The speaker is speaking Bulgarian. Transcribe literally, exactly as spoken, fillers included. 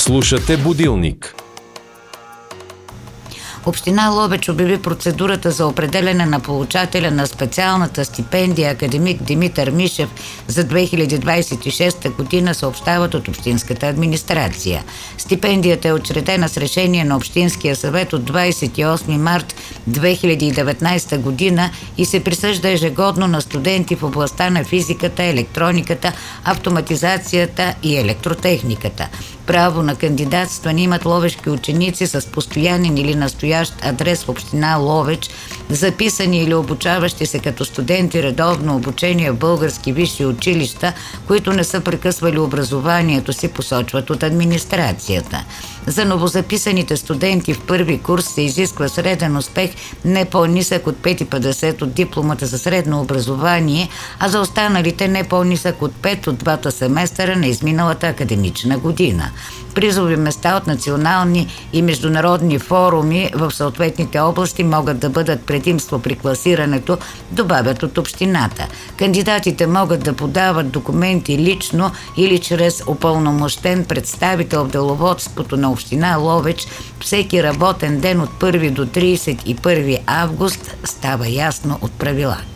Слушате Будилник. Община Ловеч обяви процедурата за определяне на получателя на специалната стипендия академик Димитър Мишев за две хиляди двадесет и шеста година, съобщават от Общинската администрация. Стипендията е учредена с решение на Общинския съвет от двадесет и осми март две хиляди и деветнадесета година и се присъжда ежегодно на студенти в областта на физиката, електрониката, автоматизацията и електротехниката. Право на кандидатстване имат ловешки ученици с постоянен или настоящ адрес в община Ловеч, записани или обучаващи се като студенти редовно обучение в български висши училища, които не са прекъсвали образованието си, посочват от администрацията. За новозаписаните студенти в първи курс се изисква среден успех не по-нисък от пет цяло и петдесет от дипломата за средно образование, а за останалите не по-нисък от пет от двата семестъра на изминалата академична година. Призови места от национални и международни форуми в съответните области могат да бъдат предимство при класирането, добавят от общината. Кандидатите могат да подават документи лично или чрез упълномощен представител в деловодството на община Ловеч всеки работен ден от първи до тридесет и първи август, става ясно от правилата.